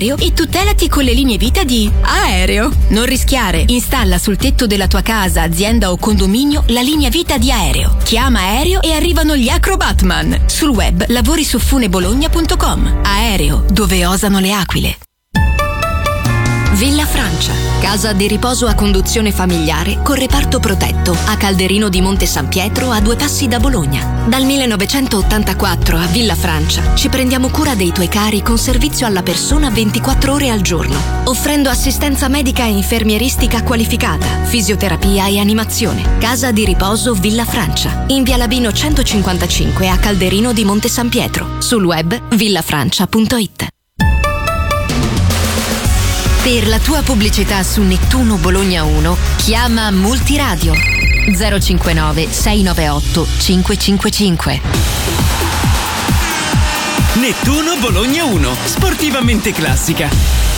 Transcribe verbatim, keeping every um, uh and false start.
Aereo e tutelati con le linee vita di Aereo. Non rischiare, installa sul tetto della tua casa, azienda o condominio la linea vita di Aereo. Chiama Aereo e arrivano gli Acrobatman. Sul web lavori su funebologna punto com. Aereo, dove osano le aquile. Villa Francia, casa di riposo a conduzione familiare con reparto protetto a Calderino di Monte San Pietro, a due passi da Bologna. Dal millenovecentottantaquattro a Villa Francia ci prendiamo cura dei tuoi cari con servizio alla persona ventiquattro ore al giorno, offrendo assistenza medica e infermieristica qualificata, fisioterapia e animazione. Casa di riposo Villa Francia, in via Labino centocinquantacinque a Calderino di Monte San Pietro. Sul web villafrancia punto it. Per la tua pubblicità su Nettuno Bologna uno, chiama Multiradio zero cinquantanove sei novantaotto cinquecentocinquantacinque. Nettuno Bologna uno, sportivamente classica.